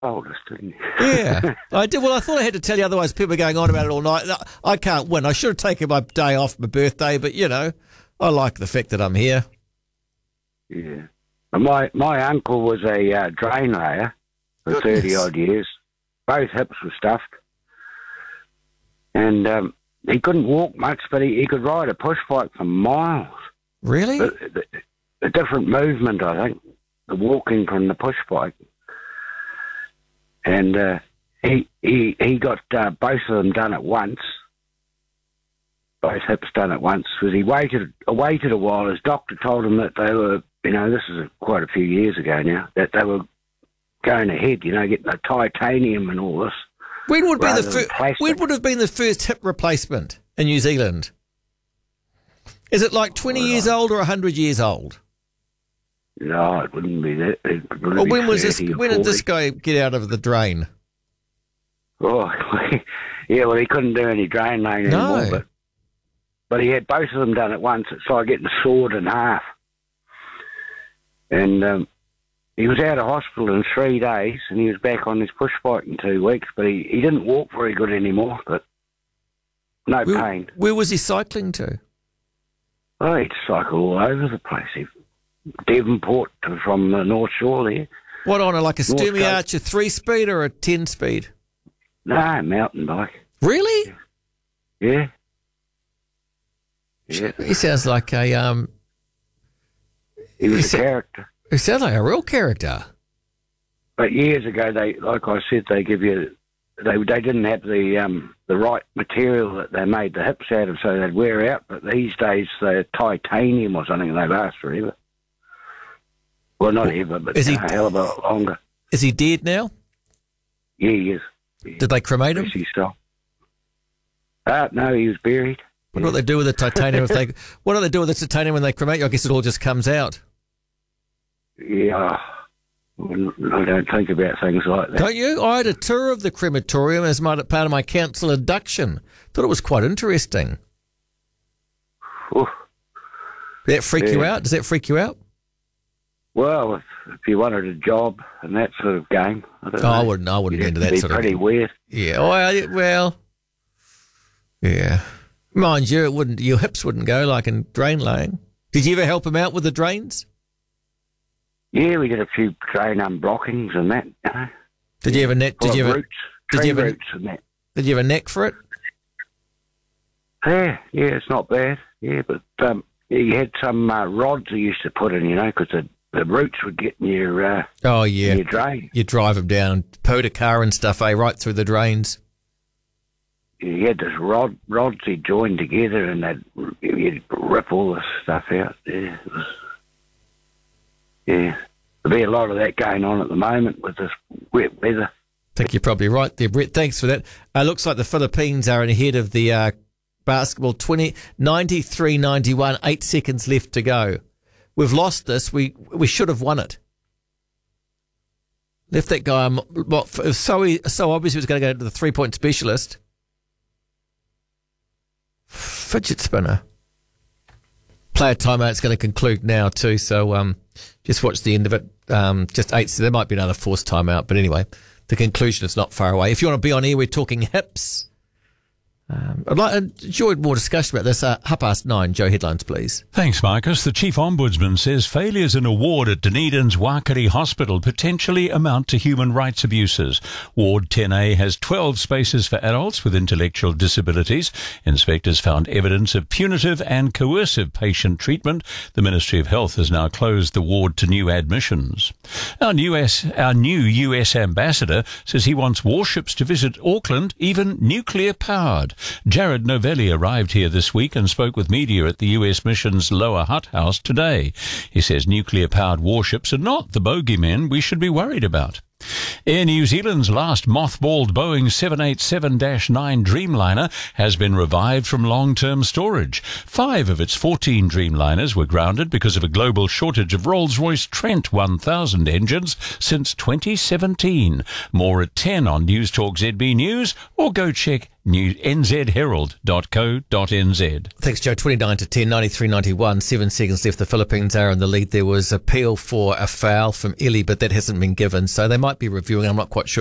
told us, didn't you? Yeah, I did. Well, I thought I had to tell you, otherwise people are going on about it all night. I can't win. I should have taken my day off, my birthday, but, I like the fact that I'm here. Yeah. And my uncle was a drain layer for 30-odd years. Both hips were stuffed. And he couldn't walk much, but he could ride a push bike for miles. Really? A different movement, I think, the walking from the push bike. And he got both of them done at once, both hips done at once, because he waited a while. His doctor told him that they were, this is quite a few years ago now, that they were going ahead, getting the titanium and all this. When would have been the first hip replacement in New Zealand? Is it like 20 years old or 100 years old? No, it wouldn't be that. Well, when did this guy get out of the drain? Oh, yeah, well, he couldn't do any drain laying anymore, but he had both of them done at once. It's like getting sawed in half. And he was out of hospital in 3 days, and he was back on his push bike in 2 weeks, but he didn't walk very good anymore, but no pain. Where was he cycling to? Oh, he'd cycle all over the place. Devonport from the North Shore there. What, on like a Sturmey Archer 3-speed or a 10-speed? No, mountain bike. Really? Yeah. He sounds like a... He was a character. He sounds like a real character. But years ago, like I said, they give you... They didn't have the right material that they made the hips out of, so they'd wear out. But these days, they're titanium or something, and they last forever. Well, not ever, but a hell of a lot longer. Is he dead now? Yeah, he is. Yeah. Did they cremate him? No, he was buried. What do they do with the titanium? What do they do with the titanium when they cremate you? I guess it all just comes out. Yeah, I don't think about things like that. Don't you? I had a tour of the crematorium as part of my council induction. Thought it was quite interesting. Oof. Did that freak you out? Does that freak you out? Well, if you wanted a job and that sort of game, I wouldn't be into that sort of pretty weird. Yeah. Well. Yeah. Mind you, your hips wouldn't go like in drain laying. Did you ever help him out with the drains? Yeah, we did a few drain unblockings and that. Did you have a neck? Did you have roots and that? Did you have a neck for it? Yeah, it's not bad. Yeah, but you had some rods you used to put in, because the roots would get in your your drain. You drive them down, Poda car and stuff, right through the drains. You had this rods you joined together, and you'd rip all this stuff out. Yeah, there'll be a lot of that going on at the moment with this wet weather. I think you're probably right there, Brett. Thanks for that. Looks like the Philippines are ahead of the basketball 93-91, 8 seconds left to go. We've lost this. We should have won it. Left that guy. So obvious he was going to go to the 3-point specialist. Fidget spinner. Player timeout's going to conclude now too, so just watch the end of it. Just 8. So there might be another forced timeout, but anyway, the conclusion is not far away. If you want to be on here, we're talking hips. I'd enjoy more discussion about this. 9:30, Joe, headlines, please. Thanks, Marcus. The Chief Ombudsman says failures in a ward at Dunedin's Wākari Hospital potentially amount to human rights abuses. Ward 10A has 12 spaces for adults with intellectual disabilities. Inspectors found evidence of punitive and coercive patient treatment. The Ministry of Health has now closed the ward to new admissions. Our new US ambassador says he wants warships to visit Auckland, even nuclear-powered. Jared Novelli arrived here this week and spoke with media at the US mission's Lower Hutt House today. He says nuclear-powered warships are not the bogeymen we should be worried about. Air New Zealand's last mothballed Boeing 787-9 Dreamliner has been revived from long-term storage. 5 of its 14 Dreamliners were grounded because of a global shortage of Rolls-Royce Trent 1000 engines since 2017. More at 10 on News Talk ZB News, or go check nzherald.co.nz. Thanks, Joe. 29 to 10, 93-91. 7 seconds left. The Philippines are in the lead. There was appeal for a foul from Ili, but that hasn't been given. So they might be reviewing. I'm not quite sure